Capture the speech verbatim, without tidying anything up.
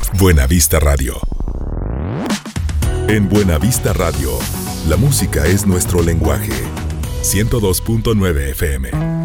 Buenavista Radio. En Buenavista Radio, la música es nuestro lenguaje. ciento dos punto nueve F M.